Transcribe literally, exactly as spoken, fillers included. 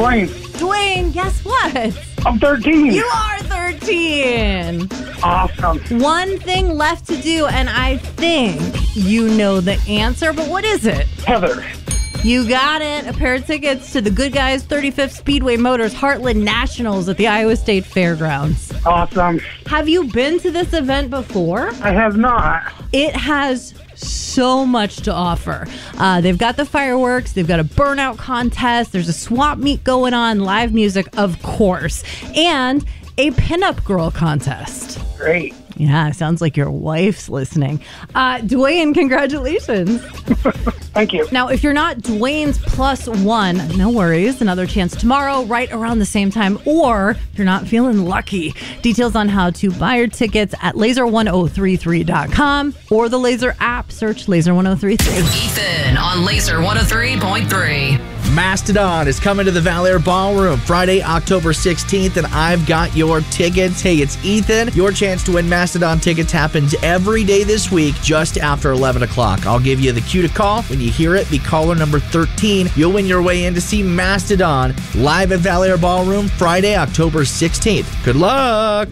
Dwayne. Dwayne, guess what? I'm thirteen. You are thirteen. Awesome. One thing left to do, and I think you know the answer, but what is it? Heather. You got it. A pair of tickets to the Good Guys thirty-fifth Speedway Motors Heartland Nationals at the Iowa State Fairgrounds. Awesome. Have you been to this event before? I have not. It has so much to offer. Uh, they've got the fireworks. They've got a burnout contest. There's a swap meet going on, live music, of course, and a pinup girl contest. Great. Yeah, sounds like your wife's listening. Uh, Dwayne, congratulations. Thank you. Now, if you're not Dwayne's plus one, no worries. Another chance tomorrow, right around the same time. Or if you're not feeling lucky, details on how to buy your tickets at laser one oh three three dot com or the Laser app. Search Laser one oh three three. Ethan on Laser one oh three point three. Mastodon is coming to the Valor Ballroom Friday, October sixteenth, and I've got your tickets. Hey, it's Ethan. Your chance to win Mastodon tickets happens every day this week just after eleven o'clock. I'll give you the cue to call. When you hear it, be caller number thirteen. You'll win your way in to see Mastodon live at Valor Ballroom Friday, October sixteenth. Good luck!